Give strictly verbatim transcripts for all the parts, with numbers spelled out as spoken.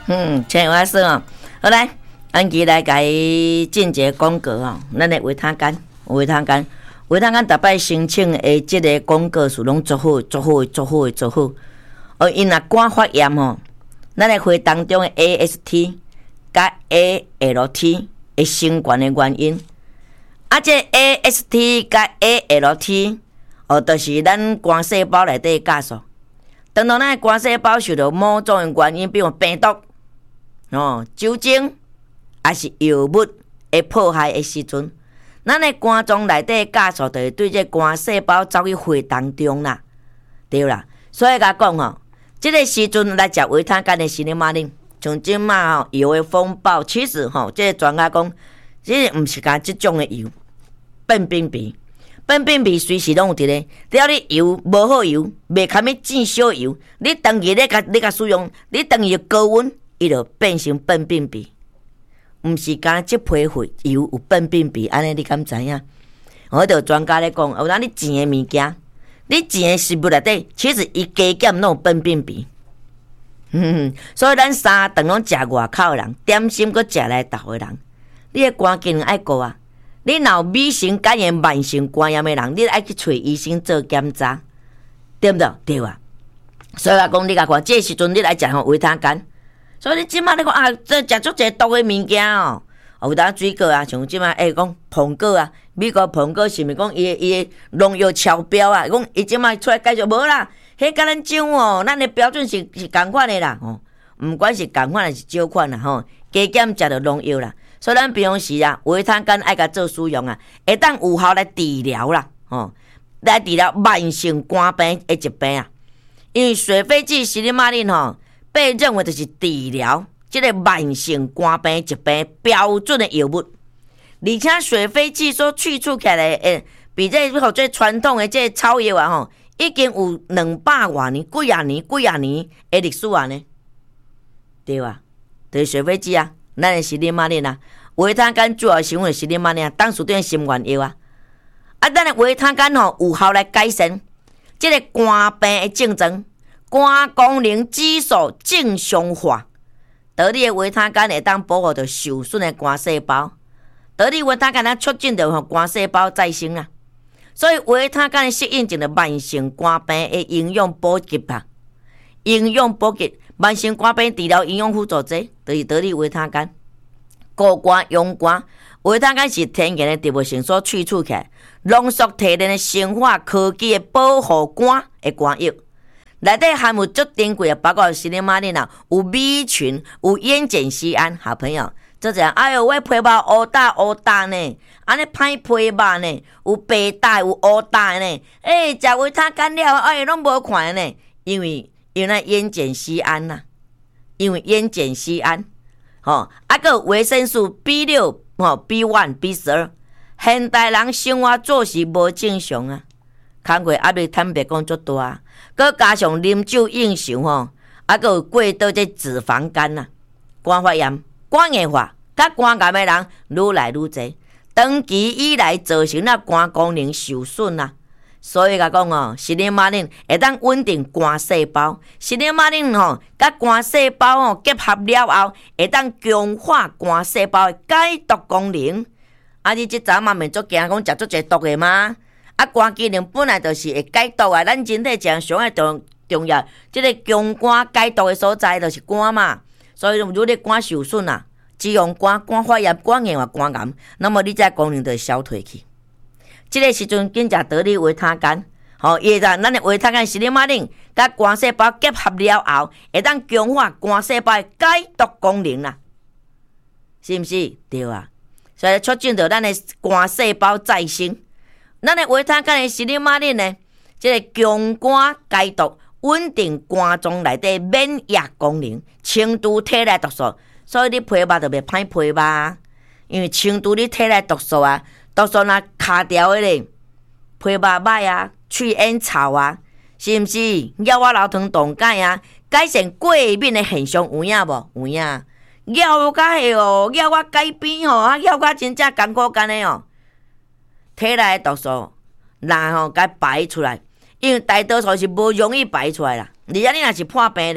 嗯，请我说哦，好来，安吉来甲伊进一个广告哦。咱的维他干，维他干，维他干，逐摆申请的即个广告数拢足好，足好，足好，足好。哦，因若肝发炎吼，咱的血当中的 A S T 甲 A L T 会升悬的原因。啊，这 A S T 甲 A L T 哦，就是咱肝细胞内底的假素。当当咱的肝细胞受到某种的原因，比如病毒、哦酒精，还是药物会迫害的时阵，咱的肝脏内底的假素就会对这肝细胞走去血当中啦，对啦。所以甲讲吼，这个时阵来食维他干的西利马林，像即马吼药的风暴，其实吼，这个专家讲，这毋是讲即种的油，变变病。变变病随时拢有伫咧，只要你油无好油，袂堪要正少油，你长期咧甲咧甲使用，你长期高温，伊就变成变变病。毋是讲即批货油有变变病，安尼你敢知影？我着专家咧讲，有当你钱的物件，你钱的食物内底，其实伊加减拢有变变病。嗯，所以咱三顿拢食外口的人，点心搁食来豆的人，你的肝机能爱顾啊。你若有乙型肝炎、慢性肝炎的人，你爱去找医生做检查，对不对？对啊。所以我讲你甲看，这时阵你来食吼维他干，所以你即马你讲啊，这食足侪毒的物件哦，有当水果啊，像即马诶讲苹果啊，美国苹果是毋是讲伊伊农药超标啊？讲伊即马出来介绍无啦，迄甲咱种哦，咱的标准是是共款的啦，吼，毋管是共款还是少款啦，吼，加减食着农药啦。所以咱平常时啊，维他干爱甲做使用啊，会当有效来治疗啦，吼，来治疗慢性肝病的疾病啊。因为水飞剂西利马林吼，被认为就是治疗这个慢性肝病疾病标准的药物，而且水飞剂所去除起来诶，比这吼最传统的这草药啊吼，已经有两百多年、几啊年、几啊年的历史啊呢，对吧？就是水飞剂啊。咱的西利马林啊，维他干主要成分西利马林啊，当属于心原药啊。啊，咱的维他干吼有效来改善这个肝病的症状，肝功能指数正常化。得力的维他干会当保护着受损的肝细胞，得力维他干啊促进着吼肝细胞再生啊。所以维他干适应一个慢性肝病的营养补给啊，营养补给。慢性肝病治疗营养辅助剂，就是得力维他干。固肝养肝，维他干是天然的植物性所萃取起来，浓缩提炼的生化科技的保护肝的肝药。内底含有足珍贵的，包括西利马林啊，有米群，有烟碱酰胺。好朋友，这样，哎呦，我皮肉乌大乌大呢，安尼歹皮肉呢，有白大有乌大呢。诶、欸，食维他干了，哎，拢无看呢，因为。因为那烟碱酰胺呐，因为烟碱酰胺，吼，啊个维生素 B 六、吼 B 一、B 十二，现代人生活作息无正常啊，工课压力坦白讲足大啊，佮加上啉酒饮酒吼，啊个有过多这脂肪肝呐，肝发炎、肝硬化、甲肝癌的人愈来愈侪，长期以来造成了肝功能受损啊。所以甲讲哦，西利马林会当稳定肝细胞，西利马林吼，甲肝细胞吼结合了后，会当强化肝细胞的解毒功能。啊，你即阵嘛免足惊讲食足侪毒的吗？啊，肝机能本来就是会解毒啊，咱人体上上个重重要，即、这个强肝解毒的所在就是肝嘛。所以如果你肝受损啊，脂肪肝、肝发炎、肝硬化、肝癌，那么你这功能就会消退去。这个时阵，紧食得力维他干，吼，伊咱咱的维他干西利马林，甲肝细胞结合了后，会当强化肝细胞的解毒功能啦，是毋是？对啊，所以促进着咱的肝细胞再生。咱的维他干的西利马林呢，这个强肝解毒，稳定肝脏内底免疫功能，清除体内毒素，所以你皮肉就袂歹皮肉，因为清除你体内毒素啊。毒素若卡掉的咧，皮肉歹啊，喙烟臭啊，是毋是？咬我老疼冻解啊，改善过敏的现象有影无？有影。咬甲迄哦，咬我改变吼，啊咬甲真正艰苦干的哦。体内毒素，若吼甲排出来，因为大多数是无容易排出来啦。而且你若是破病咧，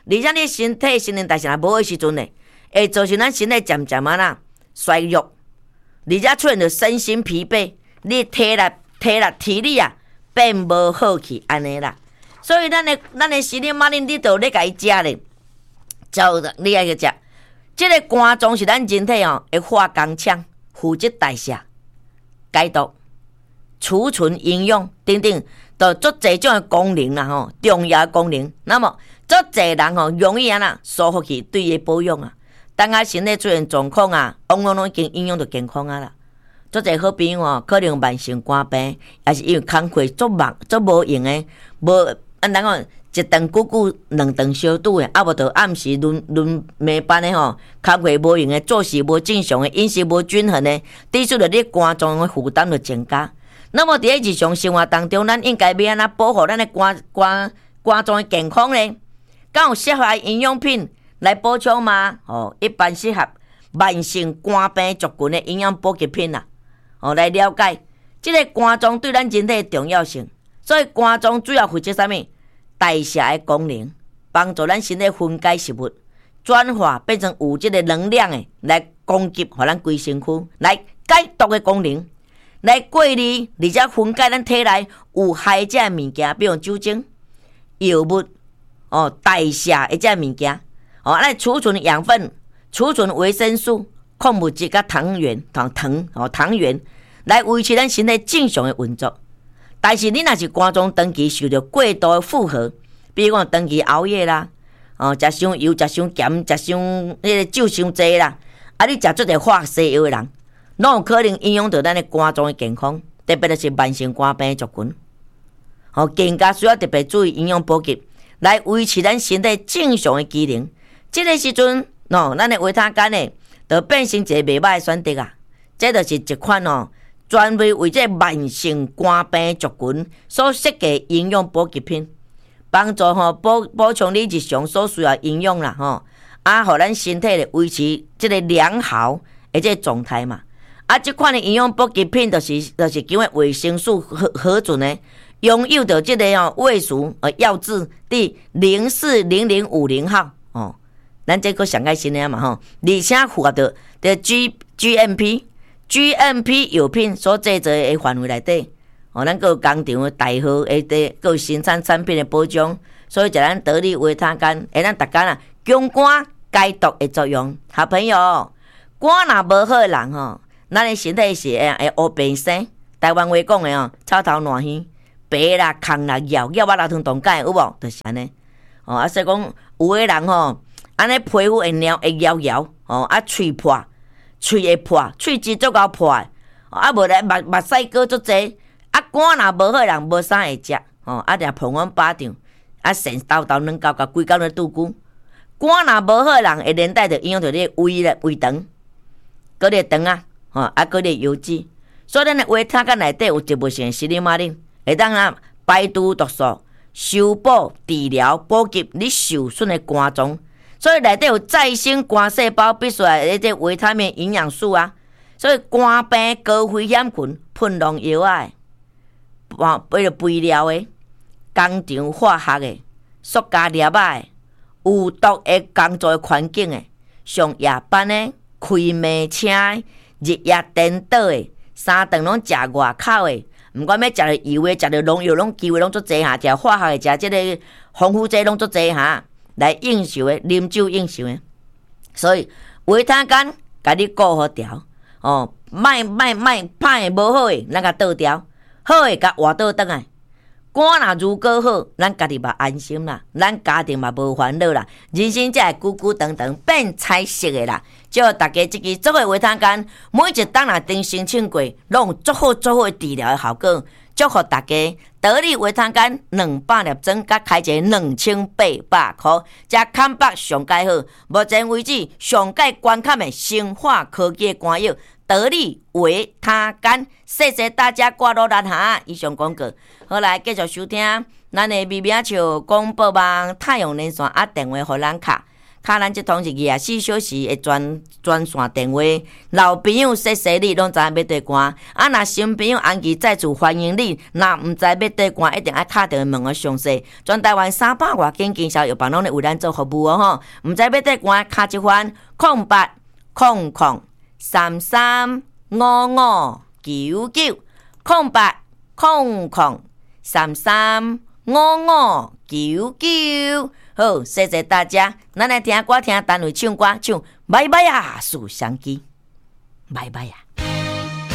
而且你身体新陈代谢若无的时阵呢，会造成咱身体渐渐啊呐衰弱，而且出现着身心疲惫，你体力体力体力啊变无好去安尼啦。所以咱的咱的西林马林你都咧甲伊食咧，照你爱去食。即、這个肝脏是咱人体哦会化工厂，负责代谢、解毒、储存营养等等，都足侪种的功能啦吼，重要的功能。那么足侪人吼容易啊呐疏忽去对伊保养啊，等下身体出现状况啊，往往拢已经影响到健康啊啦。足侪好朋友哦，可能慢性肝病，也是因为工课足忙足无用的，无按咱讲。一顿久久，两顿相拄的，啊无着暗时轮轮暝班的吼，工课无用的，作息无正常的，饮食无均衡的，导致着你肝脏的负担就增加。那么伫日常生活当中，咱应该要安怎保护咱的肝肝肝脏的健康呢？敢有适合的营养品来补充吗？哦，一般适合慢性肝病族群的营养补给品啦。哦，来了解即个肝脏对咱人体的重要性。所以肝脏主要负责啥物？代谢的功能，帮助咱身体分解食物，转化变成有这个能量的，来供给互咱规身躯，来解毒的功能，来过滤，而且分解咱体内有害这物件，比如酒精、药物、哦代谢的这物件，哦来储存养分、储存维生素、矿物质甲糖原、糖糖哦糖原，来维持咱身体正常的运作。但是你若是肝脏长期受到过度的负荷，比如讲长期熬夜啦，哦，食伤油、食伤咸、食伤迄个酒伤济啦，啊，你食做者化西药的人，拢有可能影响到咱的肝脏的健康，特别是慢性肝病族群。哦，更加需要特别注意营养补给，来维持咱身体正常的机能。这个时阵，喏，咱的维他干呢，就变成一个袂歹的选择啊。这就是一款哦。专门为这慢性肝病族群所设计营养补给品，帮助吼补补充你日常所需要营养啦吼，啊，互咱身体咧维持这个良好的这个状态嘛。啊，这款的营养补给品就是就是叫维生素核核准的，拥有着这个哦卫署呃药字第零四零零五零号哦，咱这个上开新的嘛吼，而且符合着的 G G M P。G M P 药品所制作的范围内底，哦，咱个有工厂的代号，下底个有生产产品的保障，所以就咱得力维他干，会咱大家啊强肝解毒的作用。好朋友，肝若无好的人吼，咱的身体是会会黑病生。台湾话讲的哦，草头烂鱼，白啦、空啦、咬咬啊、老汤冻解有无？就是安尼。哦，啊，所以讲有的人吼，安尼皮肤会撩会咬咬，哦，啊，喙破。喙会破，喙齿足够破的，啊无来目目屎过足济，啊肝若无好人无啥会食，哦啊定碰阮巴掌，啊肾豆豆软厚厚，规工咧拄久。肝若无好人会连带着影响着你胃咧胃肠，搁咧肠啊，吼啊搁咧油脂，所以咱的维他干内底有植物性的西里马林，会当啊排毒毒素、修补、治疗、补给你受损的肝脏。所以内底有再生肝细胞必须的这维他命营养素啊，所以肝病高危险群喷农药啊，为了肥料的、工厂化学的、塑胶粒的、有毒的工作的环境的、上夜班的、开煤车的、日夜颠倒的、三顿拢食外口的，毋管要食着油的、食着农药，拢机会拢足济哈，食化学的、食即个防腐剂拢足济哈。来应酬的，啉酒应酬的，所以维他干甲你顾好调哦，卖卖卖歹的无好的，咱甲倒掉，好的甲换倒转来。肝若如果好，咱家己嘛安心啦，咱家庭嘛无烦恼啦，人生才会久久长长变彩色的啦。祝大家这支做的维他干，每一档若定申请过，拢有足好足好的治疗的效果。祝福大家得力维他干两百粒装，甲开一个两千八百块，加坎北上介好，目前为止上介关卡的生化科技的肝药得力维他干，谢谢大家挂落咱下以上广告。好来继续收听咱的秘密笑广播网太阳连线啊电话互咱卡， 卡咱即通是廿四小时的专专线电话，老朋友说说你拢知影要对关，啊若新朋友安琪再次欢迎你，若毋知要对关，一定爱敲电话问我详细。全台湾三百外间经销药房拢咧为咱做服务哦吼，毋知要对关，敲一番空八空空三三五五九九空八空空三三五五九九。好，谢谢大家，咱来听歌，听单位唱歌，唱拜拜啊，树相机，拜拜啊。